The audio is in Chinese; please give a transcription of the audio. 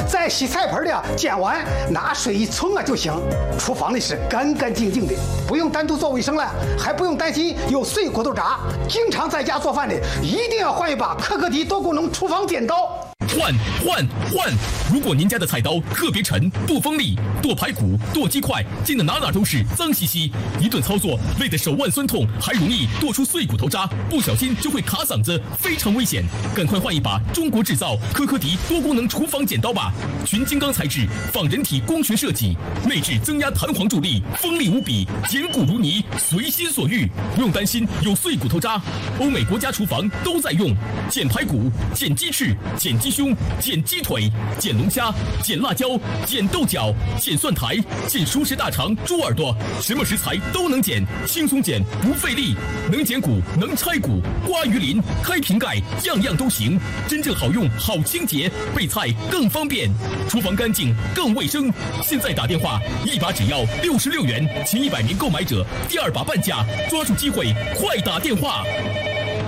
在洗菜盆里煎完，拿水一冲就行。厨房里是干干净净的，不用单独做卫生了，还不用担心有碎骨头渣。经常在家做饭的，一定要换一把可可迪多功能厨房剪刀。 换！如果您家的菜刀特别沉、不锋利，剁排骨、剁鸡块，煎的哪都是脏兮兮，一顿操作累得手腕酸痛，还容易剁出碎骨头渣，不小心就会卡嗓子，非常危险。赶快换一把中国制造可可迪多功能厨房剪刀吧！全金刚材质，仿人体工学设计，内置增压弹簧助力，锋利无比，坚固如泥，随心所欲，不用担心有碎骨头渣。欧美国家厨房都在用，剪排骨、剪鸡翅、剪鸡胸、剪鸡腿、剪龙虾、剪辣椒、剪豆角、剪蒜苔、剪熟食大肠、猪耳朵，什么食材都能剪，轻松剪不费力，能剪骨，能拆骨，刮鱼鳞、开瓶盖，样样都行，真正好用、好清洁，备菜更方便，厨房干净更卫生。现在打电话，一把只要66元，前100名购买者第2把半价，抓住机会，快打电话！